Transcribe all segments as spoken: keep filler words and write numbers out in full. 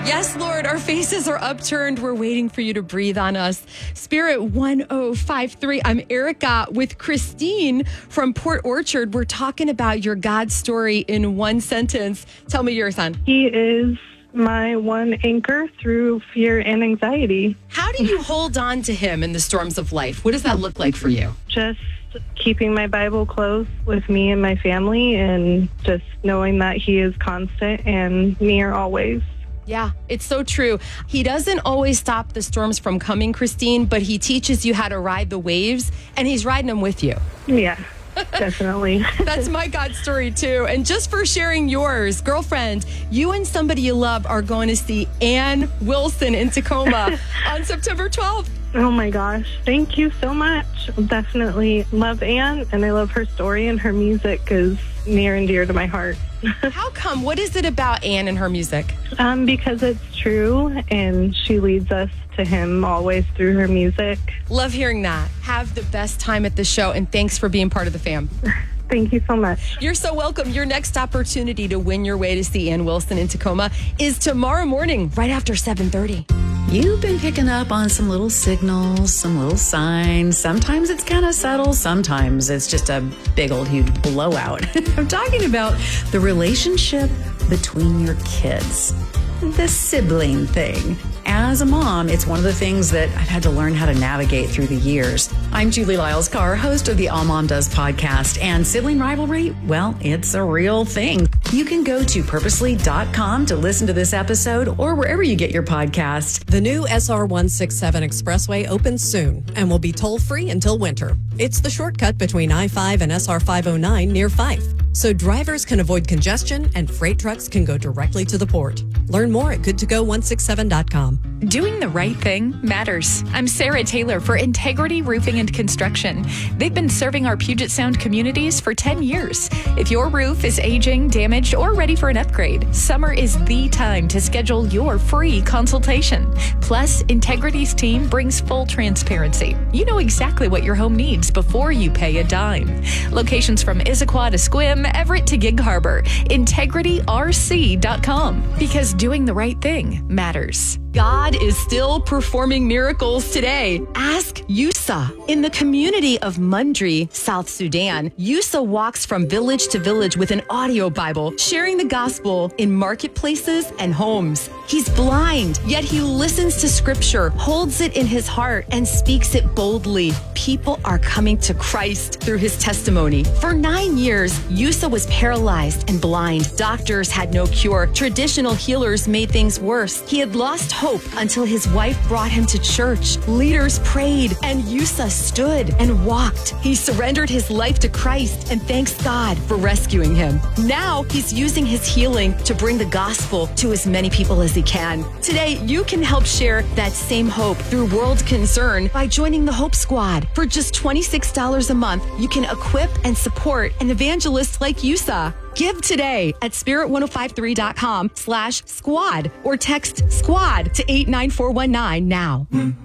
Yes, Lord, our faces are upturned. We're waiting for you to breathe on us. Spirit one oh five three. I'm Erica with Christine from Port Orchard. We're talking about your God story in one sentence. Tell me yours, hon. He is my one anchor through fear and anxiety. How do you hold on to him in the storms of life? What does that look like for you? Just keeping my Bible close with me and my family, and just knowing that he is constant and near always. Yeah, it's so true. He doesn't always stop the storms from coming, Christine, but he teaches you how to ride the waves, and he's riding them with you. Yeah, definitely. That's my God story, too. And just for sharing yours, girlfriend, you and somebody you love are going to see Ann Wilson in Tacoma on September twelfth. Oh my gosh. Thank you so much. Definitely love Ann, and I love her story, and her music is near and dear to my heart. How come? What is it about Ann and her music? Um, because it's true, and she leads us to him always through her music. Love hearing that. Have the best time at the show, and thanks for being part of the fam. Thank you so much. You're so welcome. Your next opportunity to win your way to see Ann Wilson in Tacoma is tomorrow morning, right after seven thirty. You've been picking up on some little signals, some little signs. Sometimes it's kind of subtle. Sometimes it's just a big old huge blowout. I'm talking about the relationship between your kids, the sibling thing. As a mom, it's one of the things that I've had to learn how to navigate through the years. I'm Julie Lyles-Carr, host of the All Mom Does podcast, and sibling rivalry, well, it's a real thing. You can go to purposely dot com to listen to this episode or wherever you get your podcast. The new S R one sixty-seven Expressway opens soon and will be toll-free until winter. It's the shortcut between I five and S R five oh nine near Fife, so drivers can avoid congestion and freight trucks can go directly to the port. Learn more at good to go one sixty-seven dot com. Doing the right thing matters. I'm Sarah Taylor for Integrity Roofing and Construction. They've been serving our Puget Sound communities for ten years. If your roof is aging, damaged, or ready for an upgrade, summer is the time to schedule your free consultation. Plus, Integrity's team brings full transparency. You know exactly what your home needs before you pay a dime. Locations from Issaquah to Squim, Everett to Gig Harbor. integrity r c dot com. Because doing the right thing matters. God is still performing miracles today. Ask Yusa. In the community of Mundri, South Sudan, Yusa walks from village to village with an audio Bible, sharing the gospel in marketplaces and homes. He's blind, yet he listens to scripture, holds it in his heart, and speaks it boldly. People are coming to Christ through his testimony. For nine years, Yusa was paralyzed and blind. Doctors had no cure. Traditional healers made things worse. He had lost hope until his wife brought him to church. Leaders prayed, and Yusa stood and walked. He surrendered his life to Christ and thanks God for rescuing him. Now he's using his healing to bring the gospel to as many people as he can. Today, you can help share that same hope through World Concern by joining the Hope Squad. For just twenty-six dollars a month, you can equip and support an evangelist like Yusa. Give today at spirit ten fifty-three dot com slash squad or text squad to eight nine four one nine now.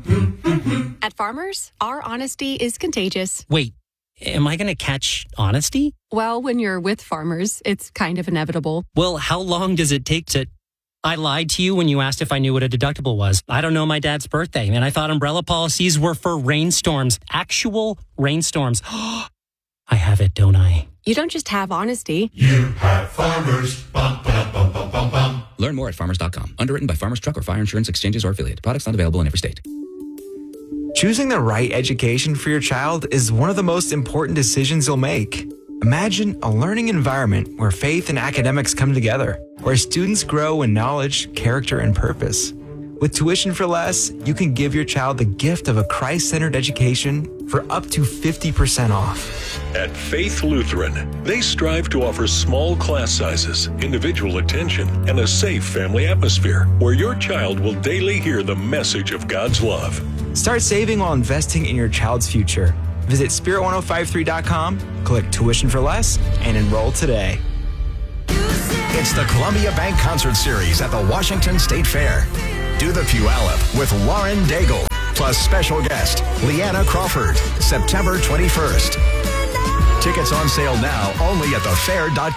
At Farmers, our honesty is contagious. Wait, am I going to catch honesty? Well, when you're with Farmers, it's kind of inevitable. Well, how long does it take to... I lied to you when you asked if I knew what a deductible was. I don't know my dad's birthday, and I thought umbrella policies were for rainstorms. Actual rainstorms. I have it, don't I? You don't just have honesty. You have Farmers. Bum, ba, bum, bum, bum, bum. Learn more at farmers dot com. Underwritten by Farmers Truck or Fire Insurance Exchanges or Affiliate. Products not available in every state. Choosing the right education for your child is one of the most important decisions you'll make. Imagine a learning environment where faith and academics come together, where students grow in knowledge, character, and purpose. With Tuition for Less, you can give your child the gift of a Christ-centered education for up to fifty percent off. At Faith Lutheran, they strive to offer small class sizes, individual attention, and a safe family atmosphere where your child will daily hear the message of God's love. Start saving while investing in your child's future. Visit spirit ten fifty-three dot com, click Tuition for Less, and enroll today. It's the Columbia Bank Concert Series at the Washington State Fair. Do the Puyallup with Lauren Daigle, plus special guest Leanna Crawford, September twenty-first. Tickets on sale now only at the fair dot com.